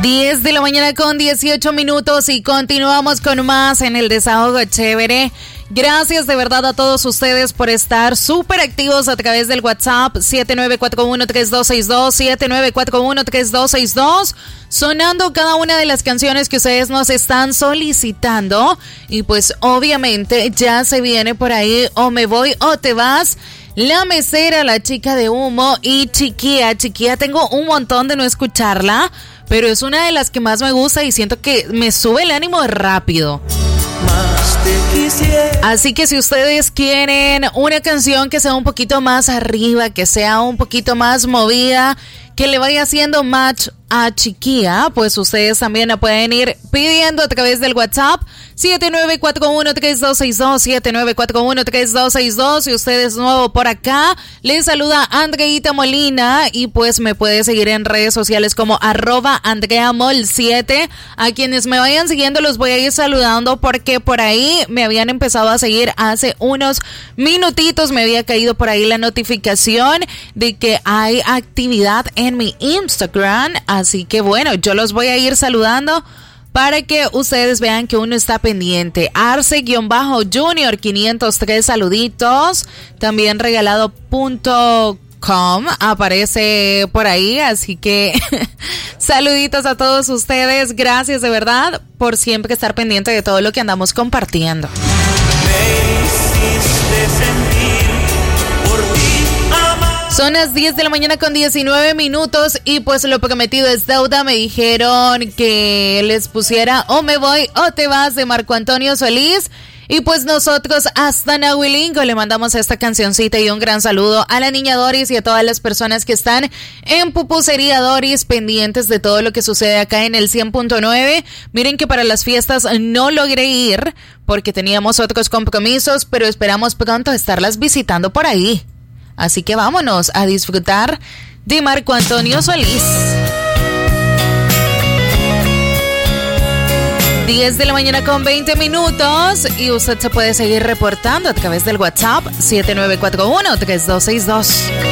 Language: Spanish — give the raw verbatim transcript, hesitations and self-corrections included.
diez de la mañana con dieciocho minutos y continuamos con más en el Desahogo Chévere. Gracias de verdad a todos ustedes por estar súper activos a través del WhatsApp siete nueve cuatro uno, tres dos seis dos, siete nueve cuatro uno, tres dos seis dos, sonando cada una de las canciones que ustedes nos están solicitando. Y pues obviamente ya se viene por ahí O Me Voy o Te Vas, La Mesera, La Chica de Humo y Chiquilla. Chiquilla tengo un montón de no escucharla, pero es una de las que más me gusta y siento que me sube el ánimo rápido. Así que si ustedes quieren una canción que sea un poquito más arriba, que sea un poquito más movida, que le vaya haciendo match a Chiquilla, pues ustedes también la pueden ir pidiendo a través del WhatsApp siete nueve cuatro uno, tres dos seis dos, siete nueve cuatro uno, tres dos seis dos. Si usted es nuevo por acá, les saluda Andreita Molina y pues me puede seguir en redes sociales como arroba andreamol siete. A quienes me vayan siguiendo los voy a ir saludando porque por ahí me habían empezado a seguir hace unos minutitos, me había caído por ahí la notificación de que hay actividad en mi Instagram, así que bueno, yo los voy a ir saludando para que ustedes vean que uno está pendiente. Arce-Junior quinientos tres, saluditos. También regalado punto com aparece por ahí, así que saluditos a todos ustedes. Gracias de verdad por siempre estar pendiente de todo lo que andamos compartiendo. Me hiciste sentir por ti amar. Son las diez de la mañana con diecinueve minutos y pues lo prometido es deuda. Me dijeron que les pusiera O Me Voy o Te Vas de Marco Antonio Solís. Y pues nosotros hasta Nahuilingo le mandamos esta cancioncita y un gran saludo a la niña Doris y a todas las personas que están en Pupusería Doris pendientes de todo lo que sucede acá en el cien punto nueve. Miren que para las fiestas no logré ir porque teníamos otros compromisos, pero esperamos pronto estarlas visitando por ahí. Así que vámonos a disfrutar de Marco Antonio Solís. diez de la mañana con veinte minutos y usted se puede seguir reportando a través del WhatsApp siete nueve cuatro uno, tres dos seis dos.